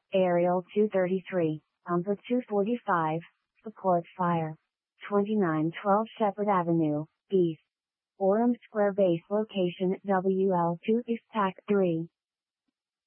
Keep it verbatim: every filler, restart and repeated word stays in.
Aerial two thirty-three, Umber two forty-five, support fire. twenty-nine twelve Shepherd Avenue, East. Orem Square Base Location W L two East T A C three.